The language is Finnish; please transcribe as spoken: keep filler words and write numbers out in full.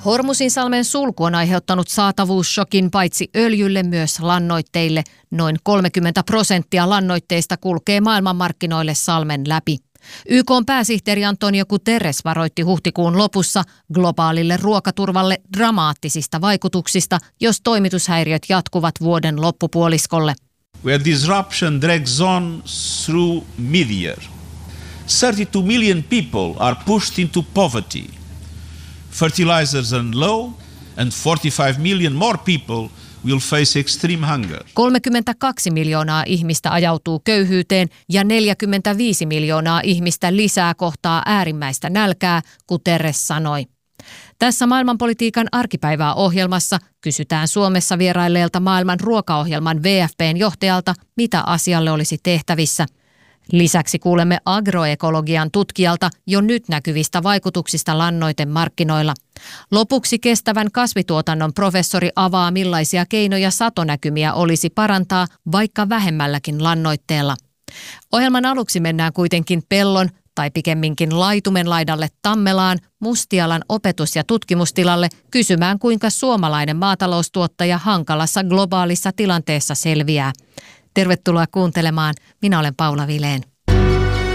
Hormuzinsalmen sulku on aiheuttanut saatavuusshokin paitsi öljylle myös lannoitteille. Noin kolmekymmentä prosenttia lannoitteista kulkee maailmanmarkkinoille salmen läpi. Y K:n pääsihteeri Antonio Guterres varoitti huhtikuun lopussa globaalille ruokaturvalle dramaattisista vaikutuksista, jos toimitushäiriöt jatkuvat vuoden loppupuoliskolle. Where disruption drags on through mid-year, thirty-two million people are pushed into poverty. Fertilizers are low and forty-five million more people will face extreme hunger. kolmekymmentäkaksi miljoonaa ihmistä ajautuu köyhyyteen ja neljäkymmentäviisi miljoonaa ihmistä lisää kohtaa äärimmäistä nälkää, Guterres sanoi. Tässä maailmanpolitiikan arkipäivää ohjelmassa kysytään Suomessa vierailleelta maailman ruokaohjelman W F P:n johtajalta, mitä asialle olisi tehtävissä. Lisäksi kuulemme agroekologian tutkijalta jo nyt näkyvistä vaikutuksista lannoitemarkkinoilla. Lopuksi kestävän kasvituotannon professori avaa, millaisia keinoja satonäkymiä olisi parantaa vaikka vähemmälläkin lannoitteella. Ohjelman aluksi mennään kuitenkin pellon tai pikemminkin laitumen laidalle Tammelaan Mustialan opetus- ja tutkimustilalle kysymään, kuinka suomalainen maataloustuottaja hankalassa globaalissa tilanteessa selviää. Tervetuloa kuuntelemaan. Minä olen Paula Vilén.